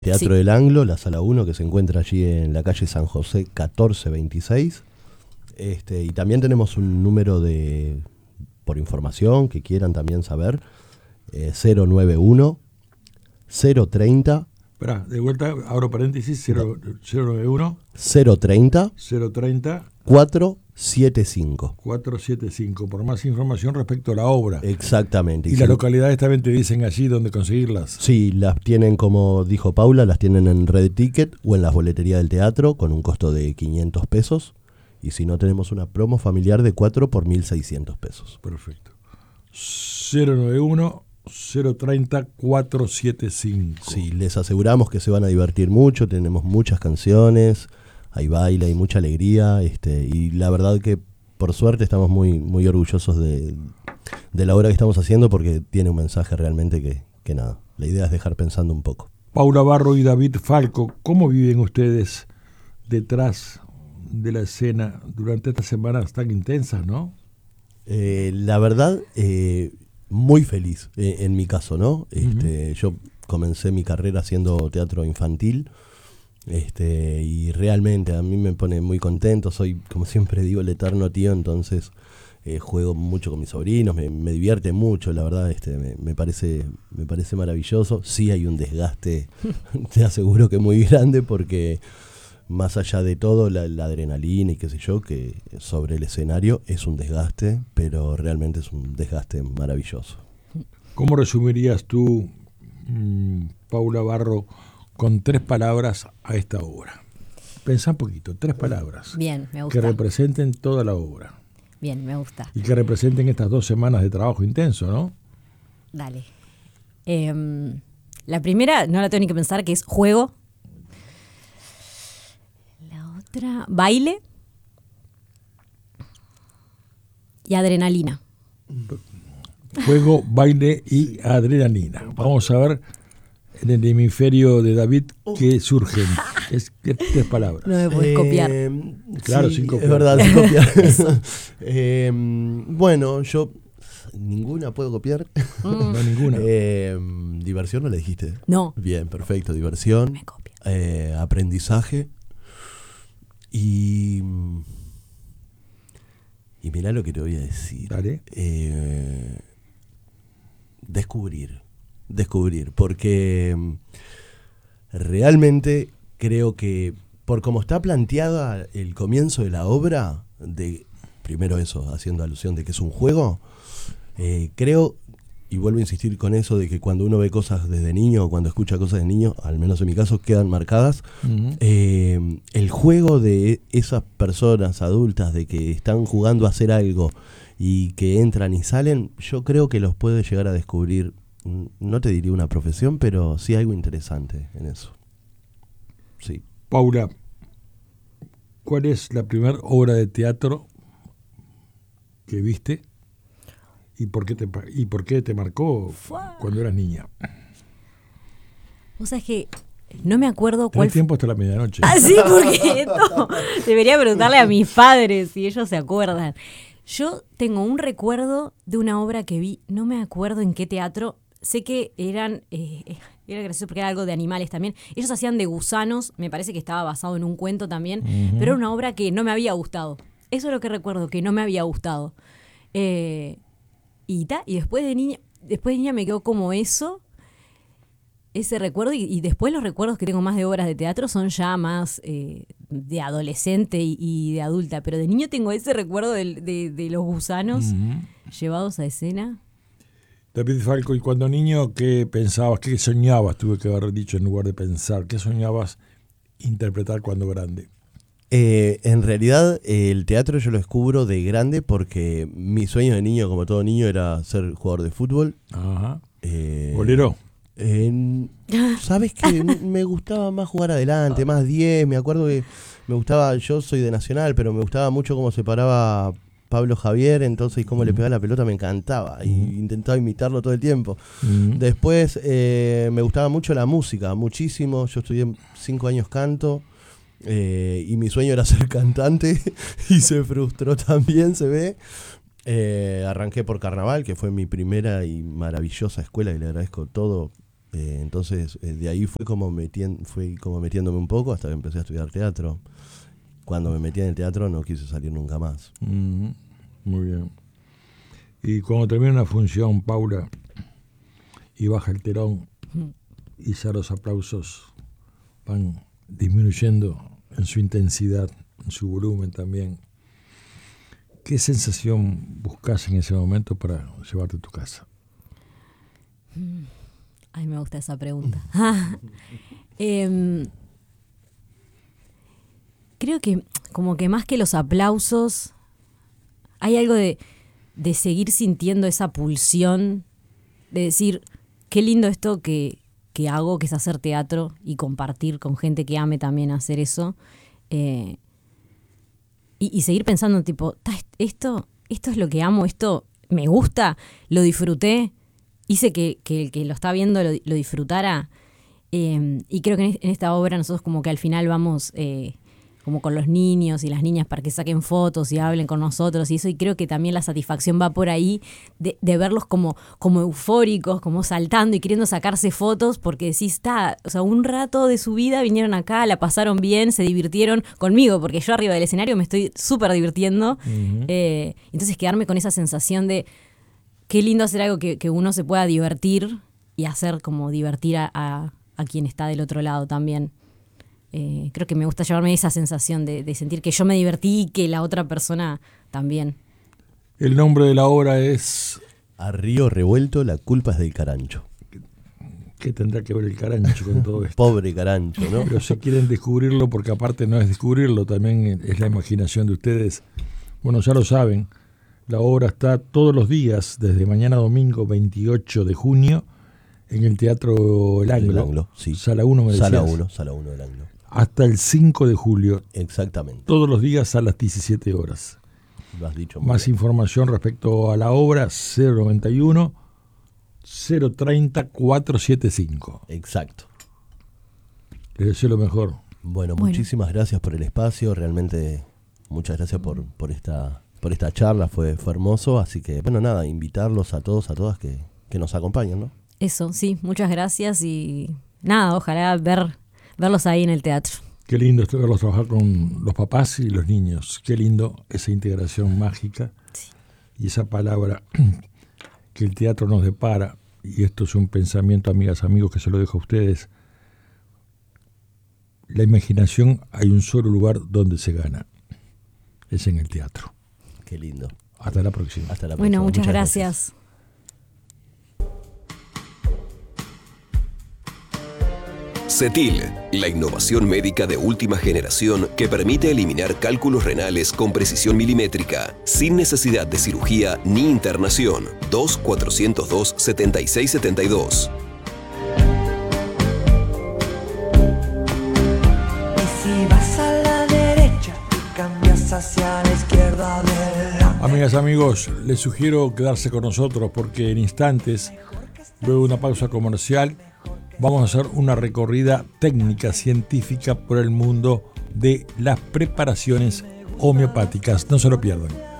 Teatro del Anglo, la sala 1, que se encuentra allí en la calle San José 1426. Y también tenemos un número por información que quieran también saber, 091 030. Esperá, de vuelta, abro paréntesis, 091 030 030 475. 475, por más información respecto a la obra. Exactamente. Y las localidades también te dicen allí dónde conseguirlas. Sí, las tienen, como dijo Paula, las tienen en Red Ticket o en las boleterías del teatro con un costo de 500 pesos. Y si no, tenemos una promo familiar de 4 por 1.600 pesos. Perfecto. 091 030 475. Sí, les aseguramos que se van a divertir mucho, tenemos muchas canciones, hay baile, hay mucha alegría, y la verdad que por suerte estamos muy, muy orgullosos de la obra que estamos haciendo, porque tiene un mensaje realmente que nada, la idea es dejar pensando un poco. Paula Barro y David Falco, ¿cómo viven ustedes detrás de la escena durante estas semanas tan intensas, no? La verdad, muy feliz en mi caso, ¿no? Yo comencé mi carrera haciendo teatro infantil, y realmente a mí me pone muy contento. Soy, como siempre digo, el eterno tío, entonces juego mucho con mis sobrinos, me divierte mucho, la verdad, me parece maravilloso. Sí hay un desgaste, te aseguro que muy grande, porque más allá de todo, la adrenalina y qué sé yo, que sobre el escenario es un desgaste, pero realmente es un desgaste maravilloso. ¿Cómo resumirías tú, Paula Barro, con 3 palabras a esta obra? Pensá un poquito, 3 palabras. Bien, me gusta. Que representen toda la obra. Bien, me gusta. Y que representen estas 2 semanas de trabajo intenso, ¿no? Dale. La primera, no la tengo ni que pensar, que es juego. La otra, baile. Y adrenalina. Juego, baile y adrenalina. Vamos a ver en el hemisferio de David qué surgen. Es 3 palabras. No me puedes copiar. Claro, sí, sin copiar. Es verdad, sin copiar. Bueno, yo ninguna puedo copiar. No, ninguna. Diversión no le dijiste. No. Bien, perfecto. Diversión. Me copia. Aprendizaje. Y mirá lo que te voy a decir. Dale. Descubrir, porque realmente creo que por cómo está planteada el comienzo de la obra, primero eso, haciendo alusión de que es un juego, creo, y vuelvo a insistir con eso, de que cuando uno ve cosas desde niño, o cuando escucha cosas de niño, al menos en mi caso, quedan marcadas. Uh-huh. El juego de esas personas adultas, de que están jugando a hacer algo y que entran y salen, yo creo que los puede llegar a descubrir. No te diría una profesión, pero sí algo interesante en eso. Sí. Paula, ¿cuál es la primera obra de teatro que viste y por qué te marcó cuando eras niña? O sea, es que no me acuerdo cuál Tenés tiempo hasta la medianoche. Ah, sí, porque esto debería preguntarle a mis padres si ellos se acuerdan. Yo tengo un recuerdo de una obra que vi, no me acuerdo en qué teatro. Sé que era gracioso porque era algo de animales también. Ellos hacían de gusanos, me parece que estaba basado en un cuento también, pero era una obra que no me había gustado. Eso es lo que recuerdo, que no me había gustado. Y después de niña me quedó como ese recuerdo, y después los recuerdos que tengo más de obras de teatro son ya más de adolescente y de adulta, pero de niño tengo ese recuerdo de los gusanos llevados a escena. David Falco, y cuando niño, ¿qué pensabas? ¿Qué soñabas? Tuve que haber dicho en lugar de pensar. ¿Qué soñabas interpretar cuando grande? En realidad, el teatro yo lo descubro de grande porque mi sueño de niño, como todo niño, era ser jugador de fútbol. Ajá. ¿Bolero? ¿Sabes qué? Me gustaba más jugar adelante, más 10. Me acuerdo que me gustaba, yo soy de Nacional, pero me gustaba mucho cómo se paraba Pablo Javier, entonces, y cómo le pegaba la pelota me encantaba, y intentaba imitarlo todo el tiempo. Después me gustaba mucho la música, muchísimo. Yo estudié 5 años canto, y mi sueño era ser cantante y se frustró también, se ve. Arranqué por Carnaval, que fue mi primera y maravillosa escuela, y le agradezco todo Entonces, de ahí fui como metiéndome un poco hasta que empecé a estudiar teatro. Cuando me metí en el teatro no quise salir nunca más. Muy bien. Y cuando termina una función, Paula, y baja el telón y ya los aplausos van disminuyendo en su intensidad, en su volumen también, ¿qué sensación buscas en ese momento para llevarte a tu casa? Ay, me gusta esa pregunta. Creo que como que más que los aplausos, hay algo de seguir sintiendo esa pulsión, de decir, qué lindo esto que hago, que es hacer teatro y compartir con gente que ame también hacer eso. Y seguir pensando, tipo, esto es lo que amo, esto me gusta, lo disfruté, hice que el que lo está viendo lo disfrutara. Y creo que en esta obra nosotros como que al final vamos como con los niños y las niñas para que saquen fotos y hablen con nosotros y eso, y creo que también la satisfacción va por ahí de verlos como eufóricos, como saltando y queriendo sacarse fotos, porque decís, o sea, un rato de su vida vinieron acá, la pasaron bien, se divirtieron conmigo, porque yo arriba del escenario me estoy súper divirtiendo. Entonces quedarme con esa sensación de qué lindo hacer algo que uno se pueda divertir y hacer como divertir a quien está del otro lado también. Creo que me gusta llevarme esa sensación de sentir que yo me divertí y que la otra persona también. El nombre de la obra es... A río revuelto, la culpa es del carancho. ¿Qué tendrá que ver el carancho con todo esto? Pobre carancho, ¿no? Pero si quieren descubrirlo, porque aparte no es descubrirlo, también es la imaginación de ustedes. Bueno, ya lo saben, la obra está todos los días, desde mañana domingo 28 de junio, en el Teatro El Anglo, sí. Sala 1, me decías. Sala 1 del Anglo. Hasta el 5 de julio. Exactamente. Todos los días a las 17 horas. Lo has dicho. Más bien. información respecto a la obra, 091 030 475. Exacto. Les deseo lo mejor. Bueno, muchísimas gracias por el espacio. Realmente, muchas gracias por esta charla. Fue hermoso. Así que, bueno, nada, invitarlos a todos, a todas que nos acompañen, ¿no? Eso, sí, muchas gracias y nada, ojalá verlos ahí en el teatro. Qué lindo verlos trabajar con los papás y los niños. Qué lindo esa integración mágica. Sí. Y esa palabra que el teatro nos depara. Y esto es un pensamiento, amigas, amigos, que se lo dejo a ustedes. La imaginación, hay un solo lugar donde se gana. Es en el teatro. Qué lindo. Hasta la próxima. Hasta la próxima. Bueno, muchas gracias. CETIL, la innovación médica de última generación que permite eliminar cálculos renales con precisión milimétrica, sin necesidad de cirugía ni internación. 2-402-7672. Y si vas a la derecha y cambias hacia la izquierda, adelante. Amigas, amigos, les sugiero quedarse con nosotros porque en instantes, luego de una pausa comercial, vamos a hacer una recorrida técnica científica por el mundo de las preparaciones homeopáticas. No se lo pierdan.